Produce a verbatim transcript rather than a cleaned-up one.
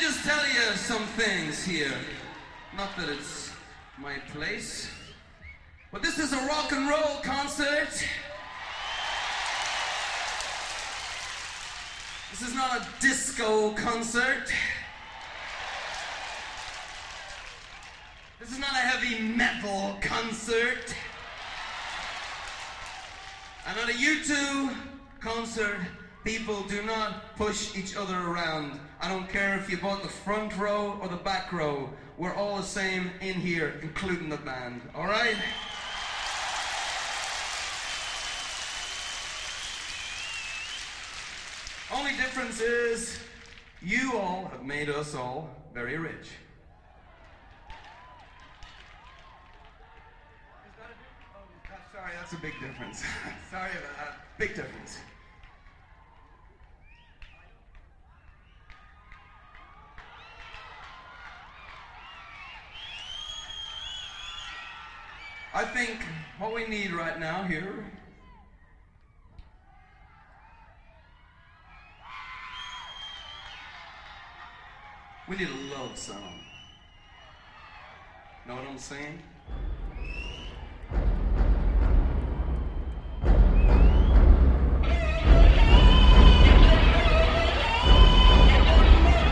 just tell you some things here. Not that it's my place, but this is a rock and roll concert. This is not a disco concert. This is not a heavy metal concert. And at a U two concert, people do not push each other around. I don't care if you bought the front row or the back row. We're all the same in here, including the band. All right? Only difference is you all have made us all very rich. Sorry, that's a big difference. Sorry about that. Big difference. I think what we need right now here we need a love song. Know what I'm saying?